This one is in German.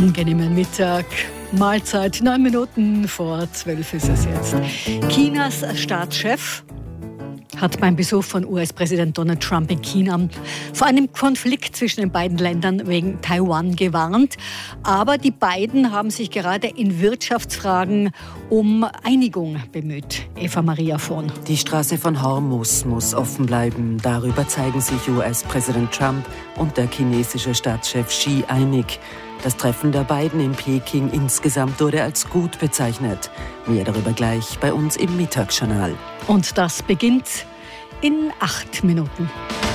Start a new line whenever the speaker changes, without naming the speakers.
Angenehmen Mittag. Mahlzeit, 9 Minuten vor 12 ist es jetzt. Chinas Staatschef hat beim Besuch von US-Präsident Donald Trump in China vor einem Konflikt zwischen den beiden Ländern wegen Taiwan gewarnt. Aber die beiden haben sich gerade in Wirtschaftsfragen um Einigung bemüht. Eva Maria Vohn.
Die Straße von Hormuz muss offen bleiben. Darüber zeigen sich US-Präsident Trump und der chinesische Staatschef Xi einig. Das Treffen der beiden in Peking insgesamt wurde als gut bezeichnet. Mehr darüber gleich bei uns im Mittagsjournal.
Und das beginnt in 8 Minuten.